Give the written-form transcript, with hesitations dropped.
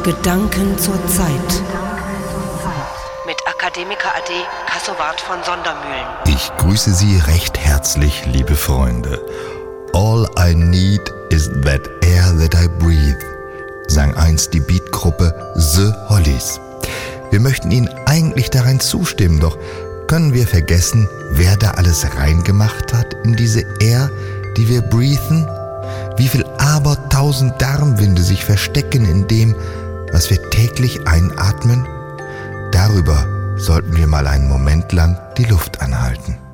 Gedanken zur Zeit. Mit Akademiker AD Kassowart von Sondermühlen. Ich grüße Sie recht herzlich, liebe Freunde. All I need is that air that I breathe, sang einst die Beatgruppe The Hollies. Wir möchten Ihnen eigentlich darin zustimmen, doch können wir vergessen, wer da alles reingemacht hat in diese Air, die wir breathen? Wie viel abertausend Darmwinde sich verstecken in dem, was wir täglich einatmen? Darüber sollten wir mal einen Moment lang die Luft anhalten.